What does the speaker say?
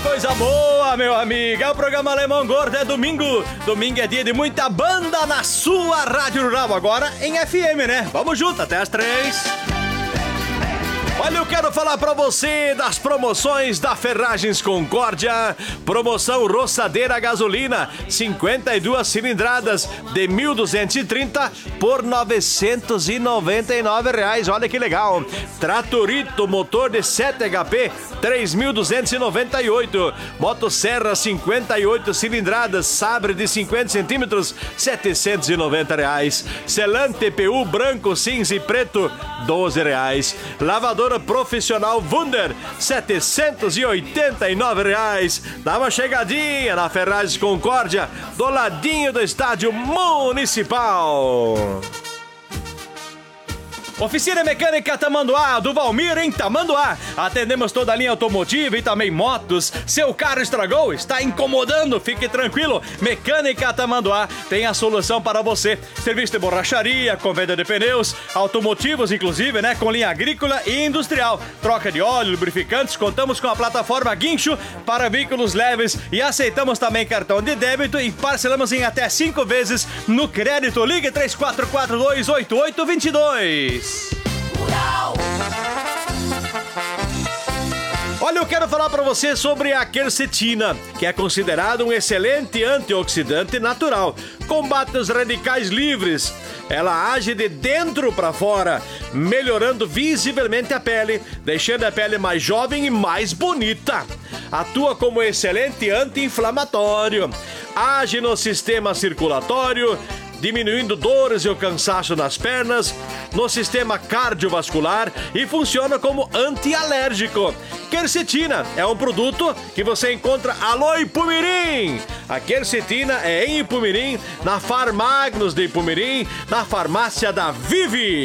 Coisa boa, meu amigo. É o programa Alemão Gordo, é domingo. Domingo é dia de muita banda na sua Rádio Rural. Agora em FM, né? Vamos junto, até as 3. Olha, eu quero falar pra você das promoções da Ferragens Concórdia. Promoção roçadeira gasolina, 52 cilindradas de 1.230 por R$999. Olha que legal. Tratorito, motor de 7 HP, 3.298. Motosserra, 58 cilindradas, sabre de 50 centímetros, R$790. Selante TPU branco, cinza e preto, R$12. Lavadora profissional Wunder, R$789. Dá uma chegadinha na Ferragens Concórdia, do ladinho do estádio municipal. Oficina Mecânica Tamanduá, do Valmir em Tamanduá. Atendemos toda a linha automotiva e também motos. Seu carro estragou? Está incomodando? Fique tranquilo. Mecânica Tamanduá tem a solução para você. Serviço de borracharia, com venda de pneus, automotivos inclusive, né? Com linha agrícola e industrial. Troca de óleo, lubrificantes. Contamos com a plataforma Guincho para veículos leves e aceitamos também cartão de débito e parcelamos em até 5 vezes no crédito. Ligue 3442-8822. Olha, eu quero falar para você sobre a quercetina, que é considerado um excelente antioxidante natural. Combate os radicais livres. Ela age de dentro para fora, melhorando visivelmente a pele, deixando a pele mais jovem e mais bonita. Atua como excelente anti-inflamatório. Age no sistema circulatório, diminuindo dores e o cansaço nas pernas, no sistema cardiovascular e funciona como antialérgico. Quercetina é um produto que você encontra alô Ipumirim. A quercetina é em Ipumirim, na Farmagnos de Ipumirim, na farmácia da Vivi.